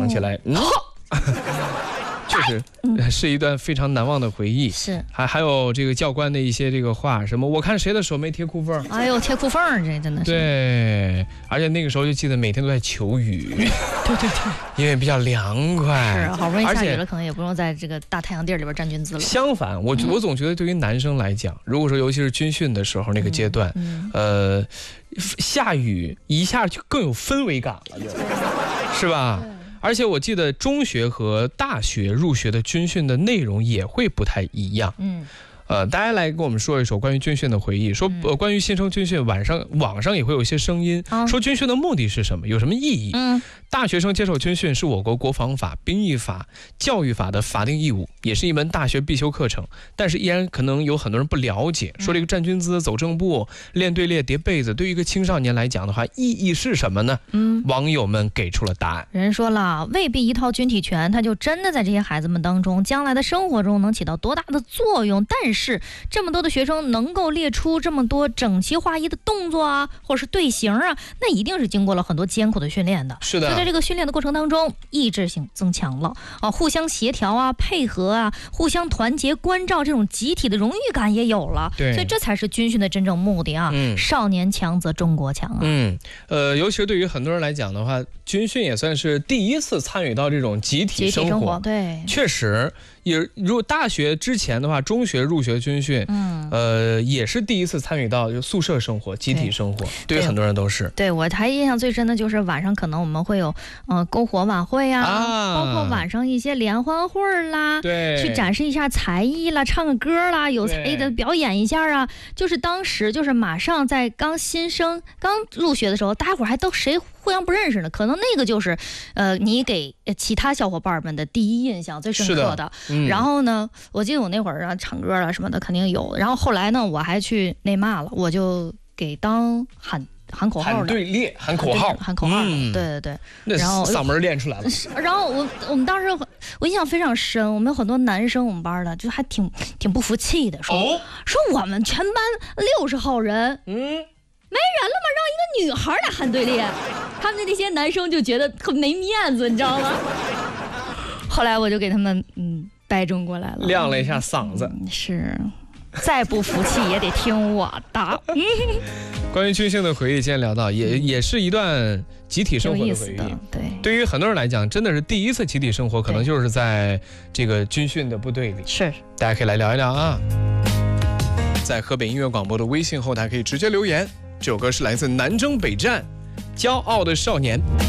想起来，确实是一段非常难忘的回忆。 是， 还有这个教官的一些这个话，什么我看谁的手没贴裤缝， 哎呦，贴裤缝这真的是。 对，而且那个时候就记得每天都在求雨， 对对对， 因为比较凉快。 是，好不容易下雨了，可能也不用在这个大太阳地里边站军姿了。 相反，我总觉得对于男生来讲，如果说尤其是军训的时候那个阶段，下雨一下就更有氛围感了，是吧？而且我记得中学和大学入学的军训的内容也会不太一样。大家来跟我们说一说关于军训的回忆，说关于新生军训，网上也会有一些声音，说军训的目的是什么，有什么意义？大学生接受军训是我国国防法、兵役法、教育法的法定义务，也是一门大学必修课程。但是依然可能有很多人不了解，说这个站军姿、走正步、练队列、叠被子，对于一个青少年来讲的话，意义是什么呢？网友们给出了答案。 人说了，未必一套军体拳，它就真的在这些孩子们当中，将来的生活中能起到多大的作用。但是这么多的学生能够列出这么多整齐划一的动作啊，或者是队形啊，那一定是经过了很多艰苦的训练的。 是的。 在这个训练的过程当中，意志性增强了啊，互相协调啊，配合啊，互相团结关照，这种集体的荣誉感也有了。 对， 所以这才是军训的真正目的啊。少年强则中国强啊。 尤其是对于很多人来讲的话，军训也算是第一次参与到这种集体生活。 对， 确实。如果大学之前的话，中学入学军训，也是第一次参与到就宿舍生活、集体生活，对于很多人都是。 对，我还印象最深的就是晚上可能我们会有篝火晚会啊，包括晚上一些联欢会啦， 对， 去展示一下才艺啦，唱个歌啦，有才艺的表演一下啊。就是当时就是马上在新生刚入学的时候，大家伙还都谁互相不认识呢，可能那个就是你给其他小伙伴们的第一印象最深刻的。然后呢，我记得我那会儿啊唱歌啊什么的肯定有，然后后来呢我还去内骂了，我就给当喊口号的， 喊队列、喊口号、 喊口号的，对对对， 然后嗓门练出来了。 然后我们当时我印象非常深，我们有很多男生，我们班的就还挺不服气的，说我们全班60号人，没人了吗？让一个女孩来喊队列，他们那些男生就觉得很没面子，你知道吗？后来我就给他们掰正过来了， 亮了一下嗓子。 是，再不服气也得听我的。 关于军训的回忆，今天聊到也是一段集体生活的回忆。 对， 对于很多人来讲，真的是第一次集体生活，可能就是在这个军训的部队里。 是， 大家可以来聊一聊啊。在河北音乐广播的微信后台可以直接留言。这首歌是来自南征北战，《骄傲的少年》。